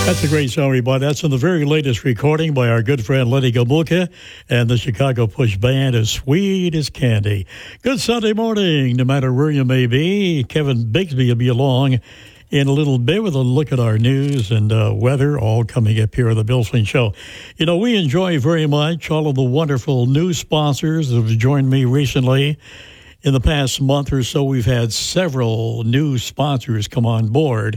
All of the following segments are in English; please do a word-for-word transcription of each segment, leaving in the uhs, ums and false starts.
That's a great song, everybody. That's in the very latest recording by our good friend Lenny Gomulka and the Chicago Push Band, As Sweet as Candy. Good Sunday morning, no matter where you may be. Kevin Bigsby will be along in a little bit with a look at our news and uh, weather, all coming up here on the Bill Flynn Show. You know, we enjoy very much all of the wonderful new sponsors that have joined me recently. In the past month or so, we've had several new sponsors come on board.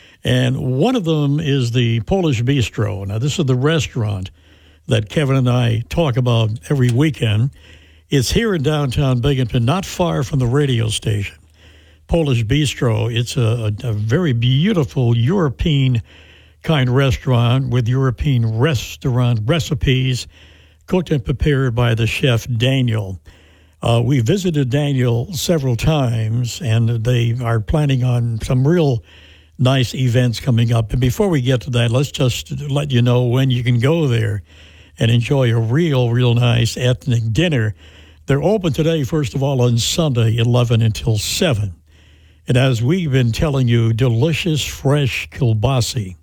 And one of them is the Polish Bistro. Now, this is the restaurant that Kevin and I talk about every weekend. It's here in downtown Binghamton, not far from the radio station. Polish Bistro, it's a, a very beautiful European kind restaurant with European restaurant recipes cooked and prepared by the chef Daniel. Uh, we visited Daniel several times, and they are planning on some real nice events coming up. And before we get to that, let's just let you know when you can go there and enjoy a real, real nice ethnic dinner. They're open today, first of all, on Sunday, eleven until seven. And as we've been telling you, delicious, fresh kielbasa,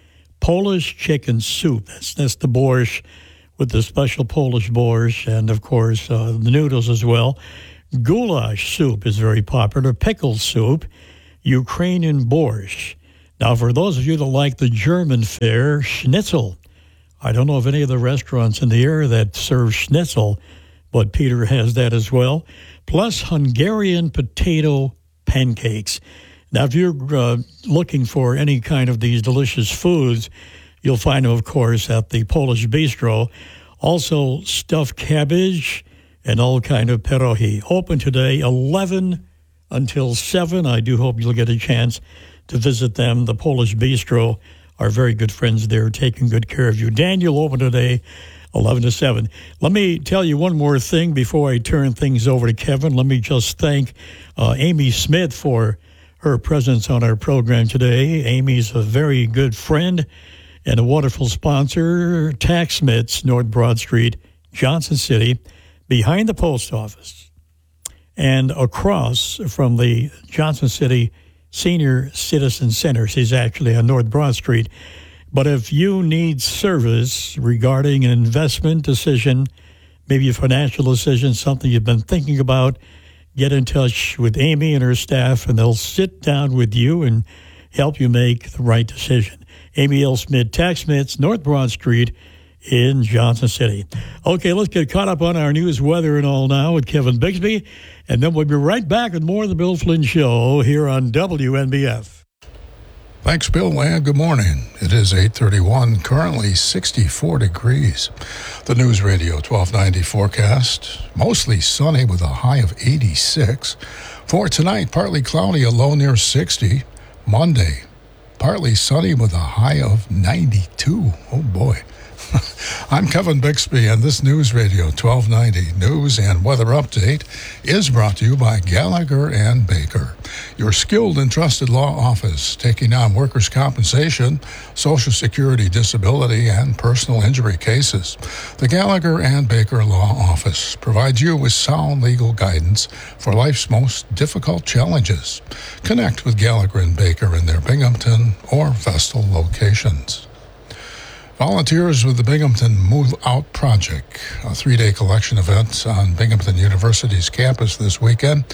Polish chicken soup. That's, that's the borscht with the special Polish borscht, and, of course, uh, the noodles as well. Goulash soup is very popular. Pickle soup. Ukrainian borscht. Now, for those of you that like the German fare, schnitzel. I don't know of any of the restaurants in the area that serve schnitzel, but Peter has that as well. Plus Hungarian potato pancakes. Now, if you're uh, looking for any kind of these delicious foods, you'll find them, of course, at the Polish Bistro. Also, stuffed cabbage and all kind of pierogi. Open today, eleven until seven. I do hope you'll get a chance to visit them. The Polish Bistro are very good friends there, taking good care of you. Daniel, open today, eleven to seven. Let me tell you one more thing before I turn things over to Kevin. Let me just thank uh, Amy Smith for her presence on our program today. Amy's a very good friend and a wonderful sponsor. TaxSmiths, North Broad Street, Johnson City, behind the post office, and across from the Johnson City Senior Citizen Center. She's actually on North Broad Street. But if you need service regarding an investment decision, maybe a financial decision, something you've been thinking about, get in touch with Amy and her staff, and they'll sit down with you and help you make the right decision. Amy L. Smith, TaxSmiths, North Broad Street, in Johnson City. Okay, let's get caught up on our news, weather, and all now with Kevin Bigsby, and then we'll be right back with more of the Bill Flynn Show here on W N B F. Thanks, Bill, and good morning. It is eight thirty-one, currently sixty-four degrees. The News Radio twelve ninety forecast, mostly sunny with a high of eighty-six. For tonight, partly cloudy, a low near sixty. Monday, partly sunny with a high of ninety-two. Oh, boy. I'm Kevin Bixby, and this News Radio twelve ninety News and Weather Update is brought to you by Gallagher and Baker, your skilled and trusted law office taking on workers' compensation, Social Security, disability, and personal injury cases. The Gallagher and Baker Law Office provides you with sound legal guidance for life's most difficult challenges. Connect with Gallagher and Baker in their Binghamton or Vestal locations. Volunteers with the Binghamton Move Out Project, a three-day collection event on Binghamton University's campus this weekend,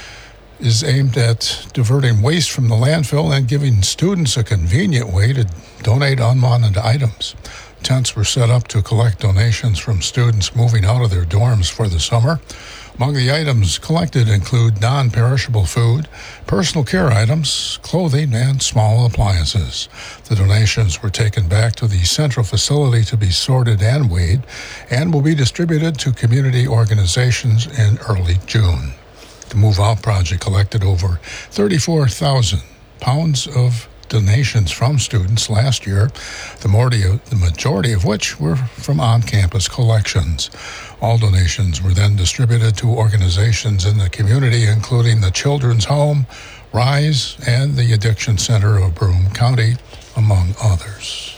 is aimed at diverting waste from the landfill and giving students a convenient way to donate unwanted items. Tents were set up to collect donations from students moving out of their dorms for the summer. Among the items collected include non-perishable food, personal care items, clothing, and small appliances. The donations were taken back to the central facility to be sorted and weighed and will be distributed to community organizations in early June. The Move Out Project collected over thirty-four thousand pounds of donations from students last year, the majority, of, the majority of which were from on-campus collections. All donations were then distributed to organizations in the community, including the Children's Home, RISE, and the Addiction Center of Broome County, among others.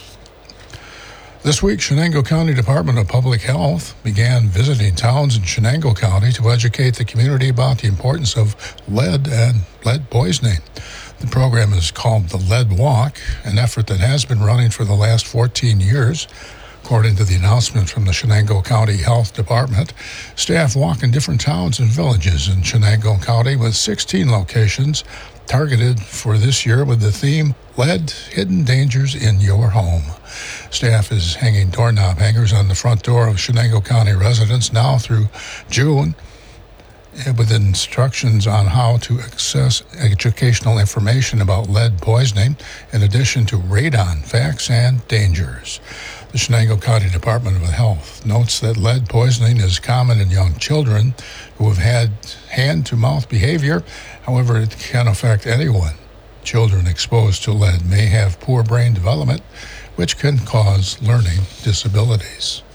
This week, Shenango County Department of Public Health began visiting towns in Shenango County to educate the community about the importance of lead and lead poisoning. The program is called the Lead Walk, an effort that has been running for the last fourteen years. According to the announcement from the Chenango County Health Department, staff walk in different towns and villages in Chenango County with sixteen locations targeted for this year with the theme, Lead Hidden Dangers in Your Home. Staff is hanging doorknob hangers on the front door of Chenango County residents now through June, with instructions on how to access educational information about lead poisoning, in addition to radon facts and dangers. The Chenango County Department of Health notes that lead poisoning is common in young children who have had hand-to-mouth behavior. However, it can affect anyone. Children exposed to lead may have poor brain development, which can cause learning disabilities.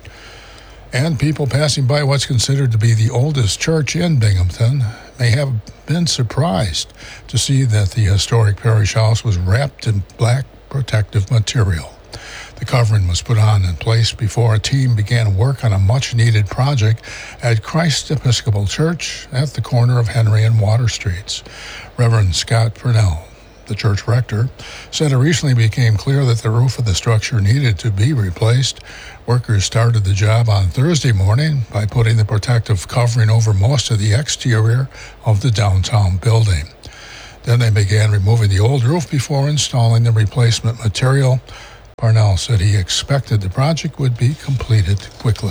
And people passing by what's considered to be the oldest church in Binghamton may have been surprised to see that the historic parish house was wrapped in black protective material. The covering was put on in place before a team began work on a much-needed project at Christ Episcopal Church at the corner of Henry and Water Streets. Reverend Scott Purnell, the church rector, said it recently became clear that the roof of the structure needed to be replaced. Workers started the job on Thursday morning by putting the protective covering over most of the exterior of the downtown building. Then they began removing the old roof before installing the replacement material. Parnell said he expected the project would be completed quickly.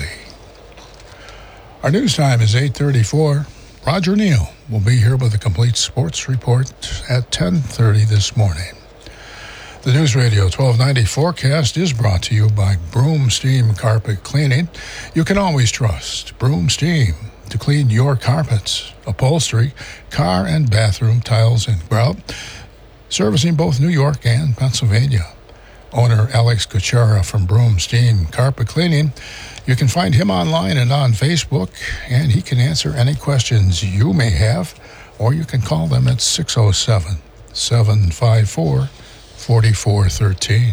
Our news time is eight thirty-four. Roger Neal will be here with a complete sports report at ten thirty this morning. The News Radio twelve ninety forecast is brought to you by Broom Steam Carpet Cleaning. You can always trust Broom Steam to clean your carpets, upholstery, car and bathroom tiles and grout, servicing both New York and Pennsylvania. Owner Alex Kuchera from Broom Steam Carpet Cleaning. You can find him online and on Facebook, and he can answer any questions you may have, or you can call them at six oh seven, seven five four, four four one three.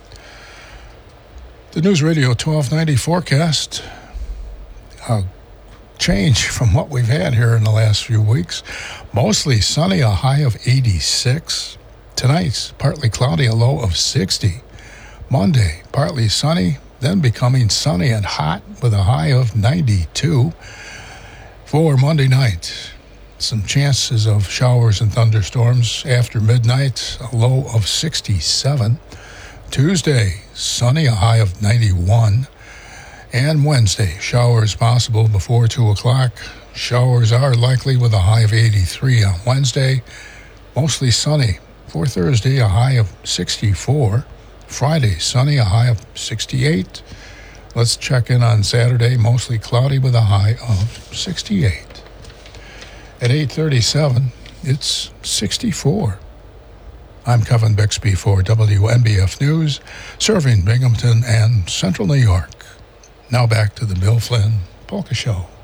The News Radio twelve ninety forecast, a change from what we've had here in the last few weeks. Mostly sunny, a high of eighty-six. Tonight's partly cloudy, a low of sixty. Monday, partly sunny, then becoming sunny and hot with a high of ninety-two. For Monday night, some chances of showers and thunderstorms after midnight, a low of sixty-seven. Tuesday, sunny, a high of ninety-one. And Wednesday, showers possible before two o'clock. Showers are likely with a high of eighty-three on Wednesday. Mostly sunny. For Thursday, a high of sixty-four. Friday, sunny, a high of sixty-eight. Let's check in on Saturday, mostly cloudy with a high of sixty-eight. At eight thirty-seven, it's sixty-four. I'm Kevin Bixby for W M B F News, serving Binghamton and Central New York. Now back to the Bill Flynn Polka Show.